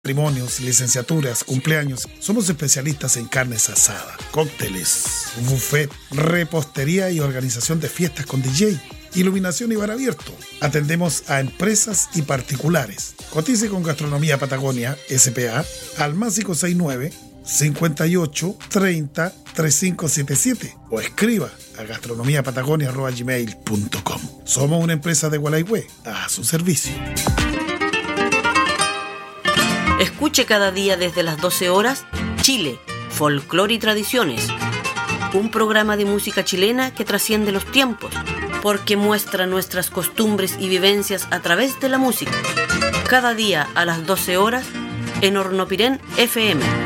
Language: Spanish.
matrimonios, licenciaturas, cumpleaños. Somos especialistas en carnes asadas, cócteles, buffet, repostería y organización de fiestas con DJ, iluminación y bar abierto. Atendemos a empresas y particulares. Cotice con Gastronomía Patagonia S.p.A. al más 569 58 30 3577 o escriba a gastronomiapatagonia@gmail.com. Somos una empresa de Gualaihue a su servicio. Escuche cada día desde las 12 horas Chile, Folclore y Tradiciones, un programa de música chilena que trasciende los tiempos, porque muestra nuestras costumbres y vivencias a través de la música. Cada día a las 12 horas en Hornopirén FM.